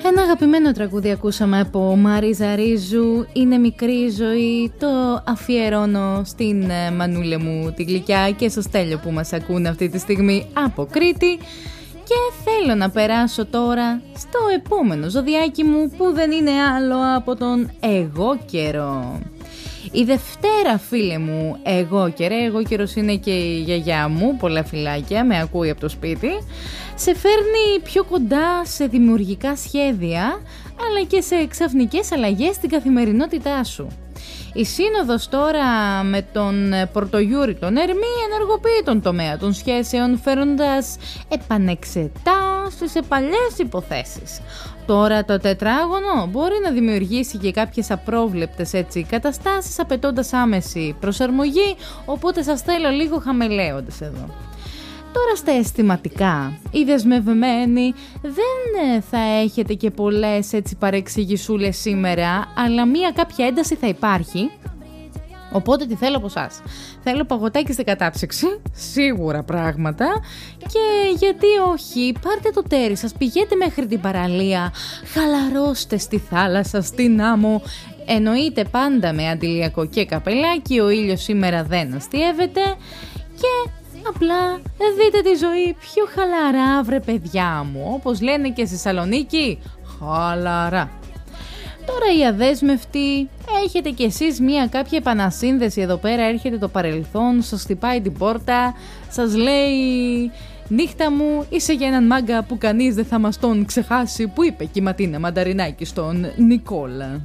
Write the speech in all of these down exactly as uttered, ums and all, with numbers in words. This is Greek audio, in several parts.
Ένα αγαπημένο τραγούδι ακούσαμε από Μαρίζα Ρίζου, «Είναι μικρή η ζωή», το αφιερώνω στην μανούλα μου τη γλυκιά και στο Στέλιο που μας ακούνε αυτή τη στιγμή από Κρήτη. Και θέλω να περάσω τώρα στο επόμενο ζωδιάκι μου που δεν είναι άλλο από τον εγώ καιρό. Η Δευτέρα, φίλε μου, εγώ καιρέ, εγώ καιρός είναι και η γιαγιά μου, πολλά φιλάκια, με ακούει από το σπίτι, σε φέρνει πιο κοντά σε δημιουργικά σχέδια, αλλά και σε ξαφνικές αλλαγές στην καθημερινότητά σου. Η σύνοδος τώρα με τον Πορτογιούρη τον Ερμή ενεργοποιεί τον τομέα των σχέσεων, φέροντας επανεξετάσεις σε παλιές υποθέσεις. Τώρα το τετράγωνο μπορεί να δημιουργήσει και κάποιες απρόβλεπτες έτσι καταστάσεις, απαιτώντας άμεση προσαρμογή, οπότε σας θέλω λίγο χαμελέοντες εδώ. Τώρα στα αισθηματικά, οι δεσμευμένοι δεν θα έχετε και πολλές έτσι παρεξηγησούλες σήμερα, αλλά μία κάποια ένταση θα υπάρχει. Οπότε τι θέλω από εσάς? Θέλω παγωτάκι στην κατάψυξη, σίγουρα πράγματα, και γιατί όχι, πάρτε το τέρι σας, πηγαίνετε μέχρι την παραλία, χαλαρώστε στη θάλασσα, στην άμμο. Εννοείται πάντα με αντιλιακό και καπελάκι, ο ήλιος σήμερα δεν αστιεύεται και απλά δείτε τη ζωή πιο χαλαρά, βρε παιδιά μου, όπως λένε και στη Θεσσαλονίκη, χαλαρά. Τώρα οι αδέσμευτοι, έχετε κι εσείς μία κάποια επανασύνδεση εδώ πέρα, έρχεται το παρελθόν, σας χτυπάει την πόρτα, σας λέει «Νύχτα μου, είσαι για έναν μάγκα που κανείς δεν θα μας τον ξεχάσει», που είπε και η Ματίνα Μανταρινάκη στον Νικόλα.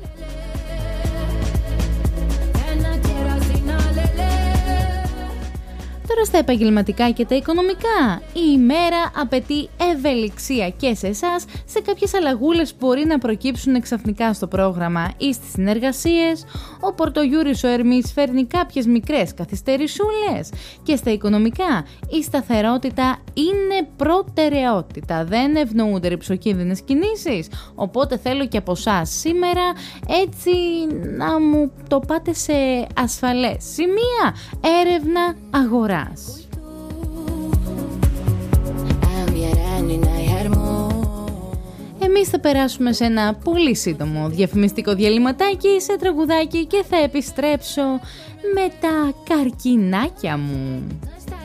Τώρα στα επαγγελματικά και τα οικονομικά, η ημέρα απαιτεί ευελιξία και σε εσάς σε κάποιες αλλαγούλες που μπορεί να προκύψουν ξαφνικά στο πρόγραμμα ή στις συνεργασίες. Ο Πορτογιούρης ο Ερμής φέρνει κάποιες μικρές καθυστερησούλες και στα οικονομικά η σταθερότητα είναι προτεραιότητα, δεν ευνοούνται ρυψοκίνδυνες κινήσεις, οπότε θέλω και από εσάς σήμερα έτσι να μου το πάτε σε ασφαλές σημεία, έρευνα αγορά. Εμείς θα περάσουμε σε ένα πολύ σύντομο διαφημιστικό διαλυματάκι, σε τραγουδάκι, και θα επιστρέψω με τα καρκινάκια μου.